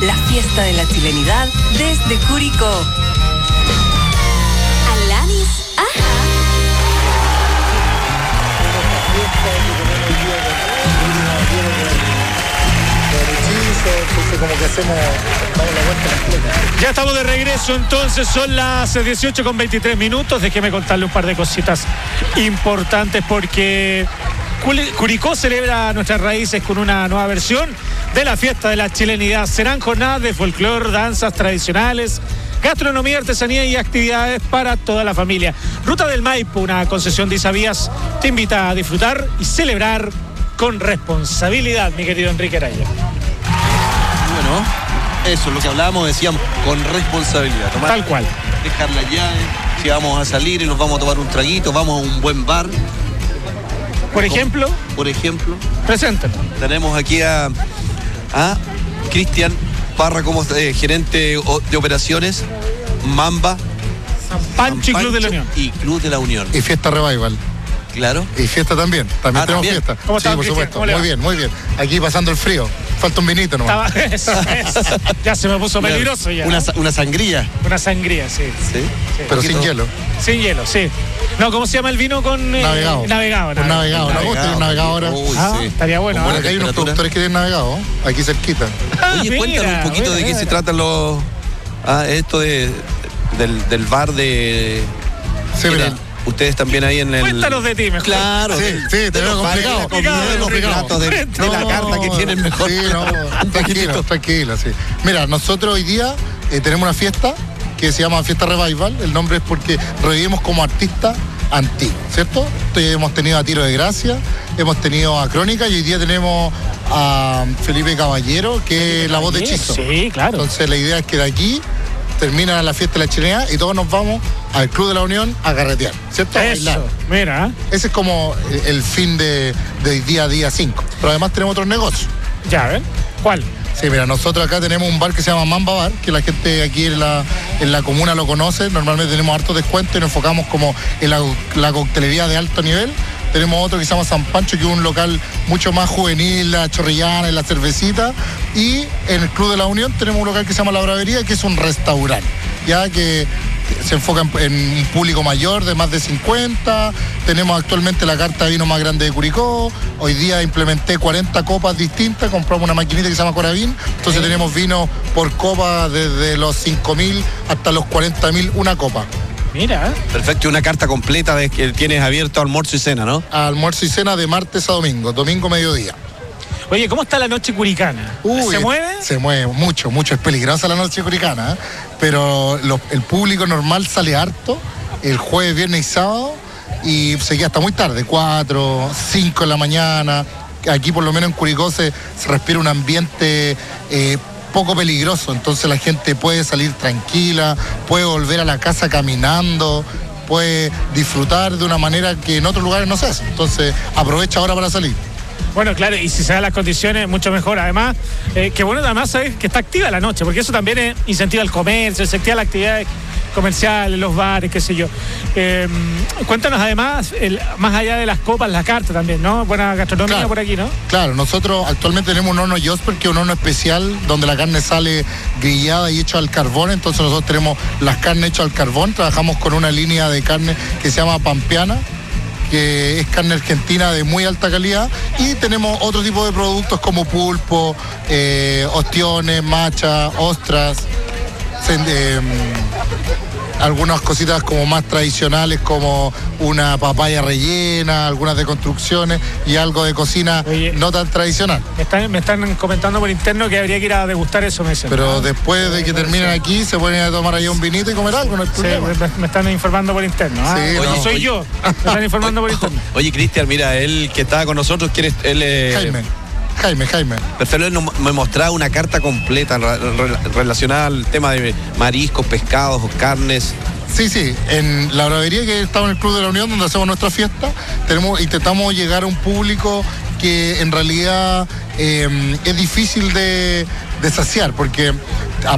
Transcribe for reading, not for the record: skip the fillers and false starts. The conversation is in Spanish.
la fiesta de la chilenidad desde Curicó. Alanis, ajá. Como que hacemos, damos la vuelta completa. Ya estamos de regreso, entonces son las 18:23. Déjeme contarle un par de cositas importantes porque Curicó celebra nuestras raíces con una nueva versión de la fiesta de la chilenidad. Serán jornadas de folclore, danzas tradicionales, gastronomía, artesanía y actividades para toda la familia. Ruta del Maipo, una concesión de Isavías, te invita a disfrutar y celebrar con responsabilidad, mi querido Enrique Araya. Bueno, eso es lo que hablábamos, decíamos, con responsabilidad. Tomar, tal cual. Dejar la llave, si vamos a salir y nos vamos a tomar un traguito, vamos a un buen bar. Por ejemplo, preséntalo. Tenemos aquí a Cristian Parra como gerente de operaciones, Mamba, San Pancho y Club de la Unión. Y Club de la Unión. Y Fiesta Revival. Claro. Y fiesta también. También tenemos fiesta. ¿Cómo sí, por supuesto. Muy bien. Aquí pasando el frío. Falta un vinito nomás. Eso. Ya se me puso peligroso ya. Una sangría. Una sangría, sí. Pero sin hielo. Sin hielo, sí. No, ¿cómo se llama el vino con navegado? Navegado. Un navegado. ¿No? ¿Tiene un navegado ahora? Sí. Estaría bueno. Acá hay unos productores que tienen navegado, aquí cerquita. Oye, cuéntanos un poquito de qué se tratan los... esto del bar de... Sí, mira. Ustedes también ahí en el... Cuéntanos de ti mejor. Claro. Sí, te veo complicado. De la carta que tienen mejor. Sí, tranquilo, sí. Mira, nosotros hoy día tenemos una fiesta que se llama Fiesta Revival. El nombre es porque revivimos como artistas antiguos, ¿cierto? Hemos tenido a Tiro de Gracia, hemos tenido a Crónica y hoy día tenemos a Felipe Caballero, que es la voz de Hechizo. Sí, claro. Entonces la idea es que de aquí termina la fiesta de la chilenidad y todos nos vamos al Club de la Unión a carretear, ¿cierto? Eso, mira. Ese es como el fin de día 5. Pero además tenemos otros negocios. Ya, ¿ven? ¿Cuál? Sí, mira, nosotros acá tenemos un bar que se llama Mamba Bar, que la gente aquí en la comuna lo conoce. Normalmente tenemos harto descuento y nos enfocamos como en la coctelería de alto nivel. Tenemos otro que se llama San Pancho, que es un local mucho más juvenil, la chorrillana y la cervecita. Y en el Club de la Unión tenemos un local que se llama La Bravería, que es un restaurante, ya que se enfoca en un público mayor de más de 50. Tenemos actualmente la carta de vino más grande de Curicó. Hoy día implementé 40 copas distintas, compramos una maquinita que se llama Coravín. Entonces tenemos vino por copa desde los 5.000 hasta los 40.000 una copa. Mira. Perfecto, una carta completa de que tienes abierto almuerzo y cena, ¿no? Almuerzo y cena de martes a domingo mediodía. Oye, ¿cómo está la noche curicana? ¿Se mueve? Se mueve mucho, es peligrosa la noche curicana, ¿eh? Pero el público normal sale harto el jueves, viernes y sábado y se queda hasta muy tarde, 4, 5 de la mañana. Aquí por lo menos en Curicó se respira un ambiente poco peligroso, entonces la gente puede salir tranquila, puede volver a la casa caminando, puede disfrutar de una manera que en otros lugares no se hace. Entonces aprovecha ahora para salir. Bueno, claro, y si se dan las condiciones, mucho mejor. Además, que bueno, además sabes que está activa la noche, porque eso también incentiva el comercio, incentiva la actividad comercial, los bares, qué sé yo. Cuéntanos además, más allá de las copas, la carta también, ¿no? Buena gastronomía, claro, por aquí, ¿no? Claro, nosotros actualmente tenemos un horno Josper, que es un horno especial donde la carne sale grillada y hecha al carbón. Entonces nosotros tenemos las carnes hechas al carbón, trabajamos con una línea de carne que se llama Pampeana, que es carne argentina de muy alta calidad, y tenemos otro tipo de productos como pulpo, ostiones, macha, ostras, algunas cositas como más tradicionales como una papaya rellena, algunas de construcciones y algo de cocina. Oye, no tan tradicional. Me están comentando por interno que habría que ir a degustar eso, me dicen. Pero después de que terminen aquí se pueden ir a tomar ahí un vinito y comer algo, no hay problema. Sí, me están informando por interno. Sí, oye, soy yo. Me están informando por interno. Oye, Cristian, mira, él que estaba con nosotros, él es... Jaime. Pero él me mostraba una carta completa relacionada al tema de mariscos, pescados, carnes. Sí, en la bravería que estamos en el Club de la Unión, donde hacemos nuestra fiesta, intentamos llegar a un público que en realidad es difícil de saciar, porque